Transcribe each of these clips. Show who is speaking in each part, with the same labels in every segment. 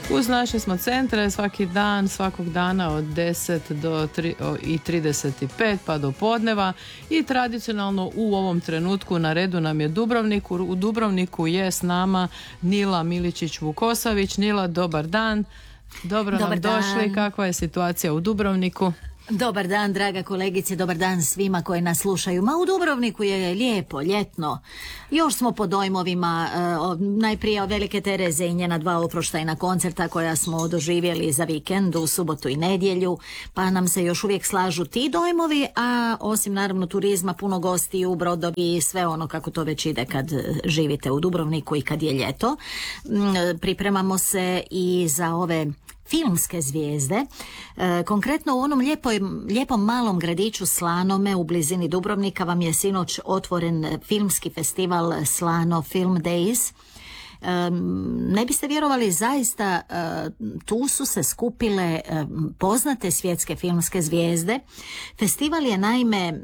Speaker 1: Uz naše smo centre svaki dan, svakog dana od 10 do 3:35 pa do podneva i tradicionalno u ovom trenutku na redu nam je Dubrovnik. U Dubrovniku je s nama Nila Miličić-Vukosavić. Nila, dobar dan. Dobro nam došli. Kakva je situacija u Dubrovniku?
Speaker 2: Dobar dan, draga kolegice, dobar dan svima koji nas slušaju. Ma u Dubrovniku je lijepo, ljetno. Još smo po dojmovima, najprije Velike Tereze i njena 2 oproštajna koncerta koja smo doživjeli za vikend u subotu i nedjelju, pa nam se još uvijek slažu ti dojmovi, a osim naravno turizma, puno gostiju, brodovi i sve ono kako to već ide kad živite u Dubrovniku i kad je ljeto. Pripremamo se i za ove filmske zvijezde. Konkretno u onom lijepom malom gradiću Slanome u blizini Dubrovnika vam je sinoć otvoren filmski festival Slano Film Days. Ne biste vjerovali, zaista tu su se skupile poznate svjetske filmske zvijezde. Festival je naime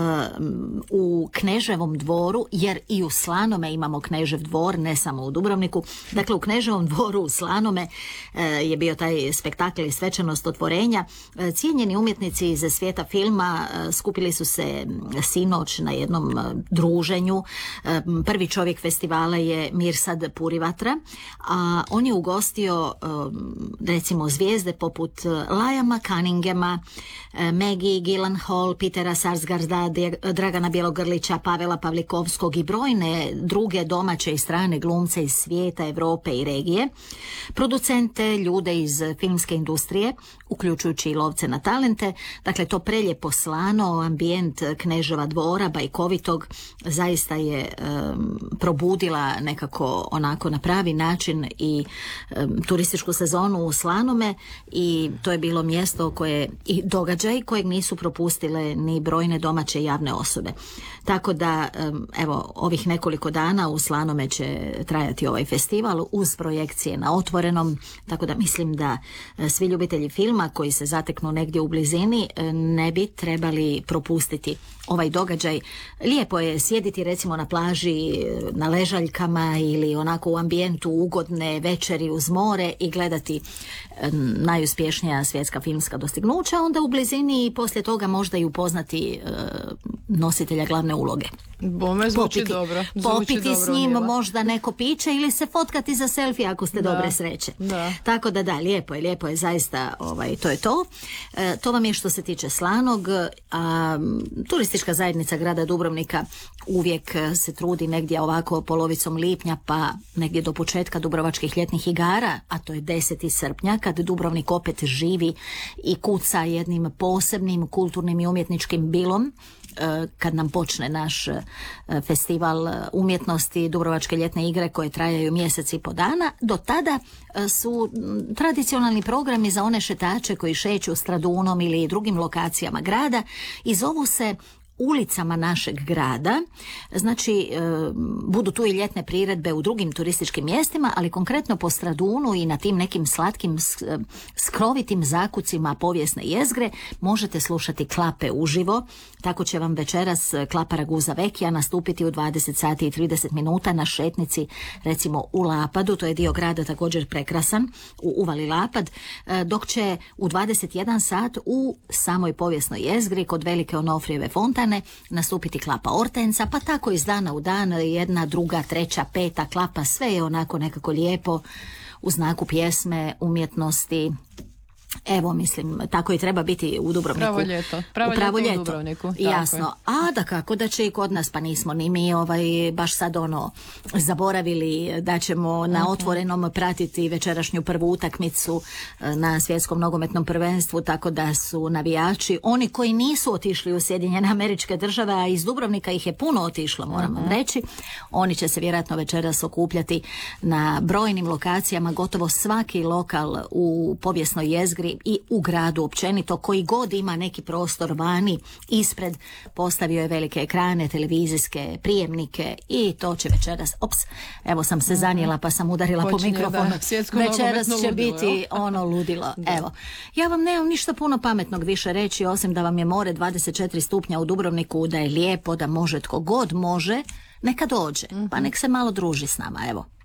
Speaker 2: u Kneževom dvoru, jer i u Slanome imamo Knežev dvor, ne samo u Dubrovniku. Dakle, u Kneževom dvoru u Slanome je bio taj spektakl i svečanost otvorenja. Cijenjeni umjetnici iz svijeta filma skupili su se sinoć na jednom druženju. Prvi čovjek festivala je Mirsad Purivatra, a on je ugostio recimo zvijezde poput Liama Cunninghama, Maggie Gyllenhaal, Petera Sarsgaarda, Dragana Bjelogrlića, Pavela Pavlikovskog i brojne druge domaće i strane glumce iz svijeta, Europe i regije, producente, ljude iz filmske industrije, uključujući i lovce na talente. Dakle, to preljepo Slano, ambijent Kneževa dvora, bajkovitog, zaista je probudila nekako onako na pravi način i turističku sezonu u Slanome, i to je bilo mjesto koje i događaj kojeg nisu propustile ni brojne domaće javne osobe. Tako da, evo, ovih nekoliko dana u Slanome će trajati ovaj festival uz projekcije na otvorenom, tako da mislim da svi ljubitelji filma koji se zateknu negdje u blizini ne bi trebali propustiti ovaj događaj. Lijepo je sjediti recimo na plaži, na ležaljkama ili onako u ambijentu ugodne večeri uz more i gledati najuspješnija svjetska filmska dostignuća, onda u blizini i poslije toga možda i upoznati nositelja glavne uloge.
Speaker 1: Bome zvuči dobro.
Speaker 2: Popiti
Speaker 1: dobro,
Speaker 2: s njim
Speaker 1: Nila.
Speaker 2: možda neko piće ili se fotkati za selfie ako ste dobre sreće.
Speaker 1: Da.
Speaker 2: Tako da, lijepo je zaista, to je to. To vam je što se tiče Slanog. Turistička zajednica grada Dubrovnika uvijek se trudi negdje ovako polovicom lipnja pa negdje do početka Dubrovačkih ljetnih igara, a to je 10. srpnja, kad Dubrovnik opet živi i kuca jednim posebnim kulturnim i umjetničkim bilom, kad nam počne naš festival umjetnosti Dubrovačke ljetne igre koje trajaju mjesec i po dana. Do tada su tradicionalni programi za one šetače koji šeću Stradunom ili drugim lokacijama grada i zovu se ulicama našeg grada. Znači, budu tu i ljetne priredbe u drugim turističkim mjestima, ali konkretno po Stradunu i na tim nekim slatkim skrovitim zakucima povijesne jezgre možete slušati klape uživo. Tako će vam večeras klapa Raguza Vekija nastupiti u 20 sati i 30 minuta na šetnici, recimo u Lapadu, to je dio grada također prekrasan, u uvali Lapad, dok će u 21 sat u samoj povijesnoj jezgri kod Velike Onofrijeve fontane nastupiti klapa Ortenca, pa tako iz dana u dan jedna, druga, treća, peta klapa, sve je onako nekako lijepo u znaku pjesme, umjetnosti. Evo, mislim, tako i treba biti u Dubrovniku.
Speaker 1: Pravo ljeto u Dubrovniku.
Speaker 2: Jasno. A da kako da će i kod nas, pa nismo ni mi baš sad zaboravili da ćemo na otvorenom pratiti večerašnju prvu utakmicu na svjetskom nogometnom prvenstvu, tako da su navijači, oni koji nisu otišli u Sjedinjene Američke Države, a iz Dubrovnika ih je puno otišlo, moram vam reći, oni će se vjerojatno večeras okupljati na brojnim lokacijama, gotovo svaki lokal u povijesnoj jezgri i u gradu općenito, koji god ima neki prostor vani ispred, postavio je velike ekrane, televizijske prijemnike i to će večeras, evo sam se zanijela pa sam udarila po mikrofonu, večeras će biti ludilo. Evo, ja vam nemam ništa puno pametnog više reći, osim da vam je more 24 stupnja u Dubrovniku, da je lijepo, da može tko god može, neka dođe, pa nek se malo druži s nama, evo.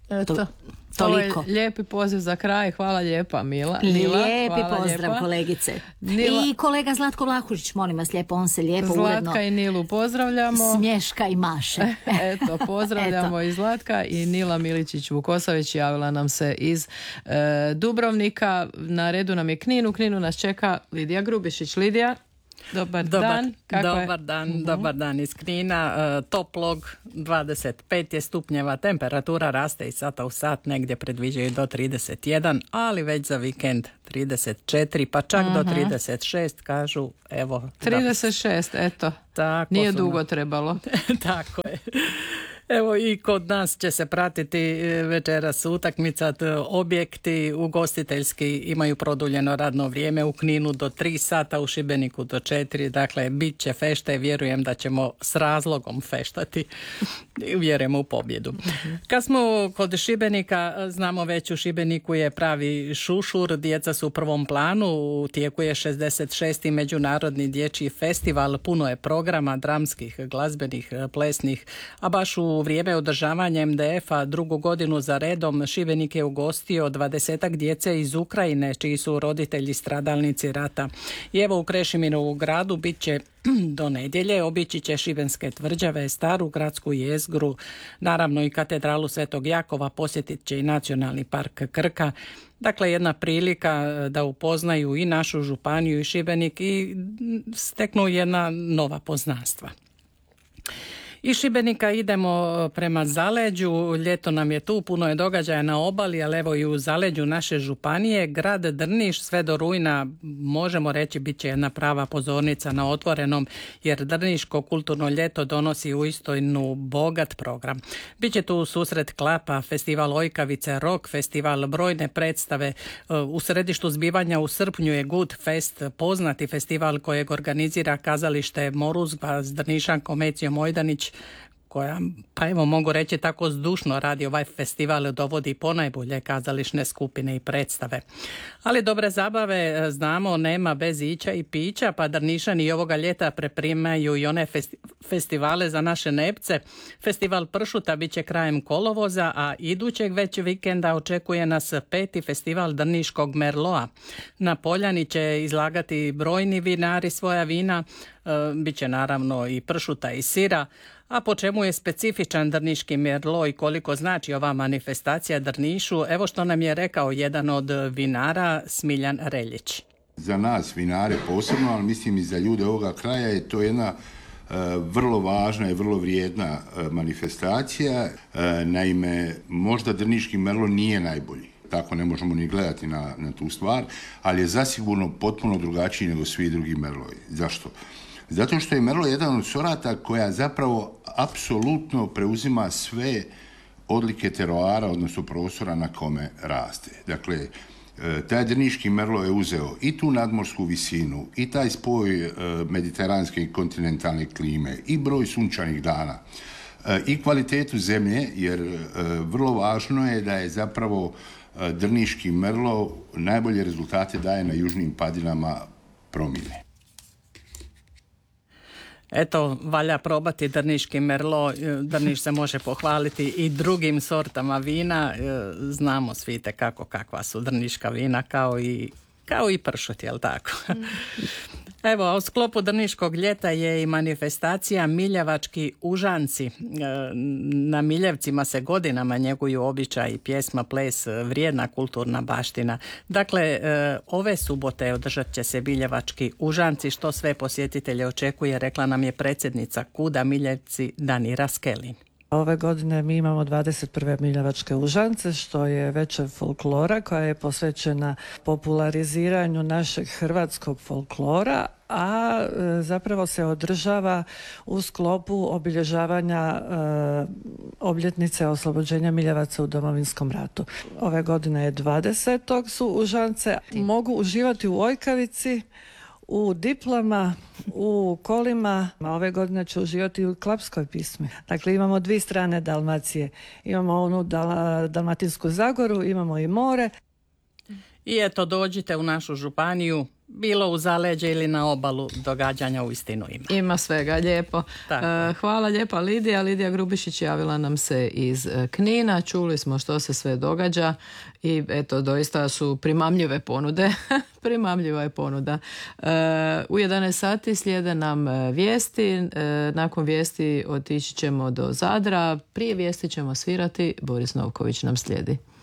Speaker 1: Eto.
Speaker 2: Toliko.
Speaker 1: Ovo je lijepi poziv za kraj. Hvala lijepa, Mila.
Speaker 2: Lijepi
Speaker 1: hvala
Speaker 2: pozdrav,
Speaker 1: lijepa.
Speaker 2: kolegice.
Speaker 1: Nila.
Speaker 2: I kolega Zlatko Vlahušić, molim vas lijepo, on se lijepo
Speaker 1: Zlatka
Speaker 2: uredno
Speaker 1: i Nilu pozdravljamo.
Speaker 2: smješka i maše.
Speaker 1: Eto, pozdravljamo i Zlatka i Nila Miličić-Vukosavić javila nam se iz Dubrovnika. Na redu nam je Knin. U Kninu nas čeka Lidija Grubišić. Lidija, dobar dan.
Speaker 3: Dobar dan iz Knina. Toplog 25 je stupnjeva, temperatura raste iz sata u sat, negdje predviđaju do 31, ali već za vikend 34, pa čak do 36 kažu, evo.
Speaker 1: 36, eto.
Speaker 3: Tako
Speaker 1: nije dugo trebalo.
Speaker 3: Tako je. Evo i kod nas će se pratiti večeras utakmica, objekti ugostiteljski imaju produljeno radno vrijeme, u Kninu do 3 sata, u Šibeniku do 4, dakle bit će fešte, vjerujem da ćemo s razlogom feštati, vjerujemo u pobjedu. Kad smo kod Šibenika, znamo već u Šibeniku je pravi šušur, djeca su u prvom planu, u tijeku je 66. Međunarodni dječji festival, puno je programa dramskih, glazbenih, plesnih, a baš u vrijeme održavanja MDF-a drugu godinu za redom Šibenik je ugostio 20-ak djece iz Ukrajine, čiji su roditelji stradalnici rata. I evo u Krešiminovu gradu bit će do nedjelje, obići će Šibenske tvrđave, staru gradsku jezgru, naravno i katedralu Svetog Jakova, posjetit će i Nacionalni park Krka. Dakle, jedna prilika da upoznaju i našu županiju i Šibenik i steknu jedna nova poznanstva. Iz Šibenika idemo prema zaleđu, ljeto nam je tu, puno je događaja na obali, ali evo i u zaleđu naše županije. Grad Drniš sve do rujna, možemo reći, bit će jedna prava pozornica na otvorenom, jer Drniško kulturno ljeto donosi uistinu bogat program. Biće tu susret klapa, festival Ojkavice, rock festival, brojne predstave. U središtu zbivanja u srpnju je Good Fest, poznati festival kojeg organizira kazalište Moruzgva s Drnišankom Ecijom Mojdanić, koja, pa evo mogu reći, tako zdušno radi ovaj festival, dovodi ponajbolje kazališne skupine i predstave. Ali dobre zabave, znamo, nema bez ića i pića, pa Drnišani i ovoga ljeta pripremaju i one festivale za naše nepce. Festival pršuta bit će krajem kolovoza, a idućeg već vikenda očekuje nas 5. festival Drniškog Merloa. Na Poljani će izlagati brojni vinari svoja vina, bit će naravno i pršuta i sira. A po čemu je specifičan Drniški Merlo i koliko znači ova manifestacija Drnišu, evo što nam je rekao jedan od vinara, Smiljan Reljić.
Speaker 4: Za nas vinare posebno, ali mislim i za ljude ovoga kraja je to jedna vrlo važna i vrlo vrijedna manifestacija. Naime, možda Drniški Merlo nije najbolji, tako ne možemo ni gledati na tu stvar, ali je zasigurno potpuno drugačiji nego svi drugi Merloji. Zašto? Zato što je Merlo jedan od sorata koja zapravo apsolutno preuzima sve odlike teroara, odnosno prostora na kome raste. Dakle, taj Drniški Merlo je uzeo i tu nadmorsku visinu, i taj spoj mediteranske i kontinentalne klime, i broj sunčanih dana, i kvalitetu zemlje, jer vrlo važno je da je zapravo Drniški Merlo najbolje rezultate daje na južnim padinama Promine.
Speaker 3: Eto, valja probati Drniški Merlo. Drniš se može pohvaliti i drugim sortama vina. Znamo svi kako kakva su drniška vina, kao i pršut, jel tako? Evo, a u sklopu Drniškog ljeta je i manifestacija Miljavački užanci. Na Miljevcima se godinama njeguju običaj, pjesma, ples, vrijedna kulturna baština. Dakle, ove subote održat će se Miljavački užanci, što sve posjetitelje očekuje, rekla nam je predsjednica KUD-a Miljevci Danira Skelin.
Speaker 5: Ove godine mi imamo 21. Miljavačke užance, što je večer folklora koja je posvećena populariziranju našeg hrvatskog folklora, a zapravo se održava u sklopu obilježavanja obljetnice oslobođenja Miljavaca u Domovinskom ratu. Ove godine je 20. su užance, mogu uživati u Ojkavici, u diplama, u kolima. Ove godine će uživati u klapskoj pismi. Dakle, imamo dvije strane Dalmacije. Imamo onu Dalmatinsku Zagoru, imamo i more.
Speaker 3: I eto, dođite u našu županiju, bilo u zaleđe ili na obalu, događanja uistinu ima.
Speaker 1: Ima svega, lijepo. Hvala lijepa Lidija. Lidija Grubišić javila nam se iz Knina. Čuli smo što se sve događa i eto, doista su primamljive ponude. Primamljiva je ponuda. U 11 sati slijede nam vijesti. Nakon vijesti otići ćemo do Zadra. Prije vijesti ćemo svirati. Boris Novković nam slijedi.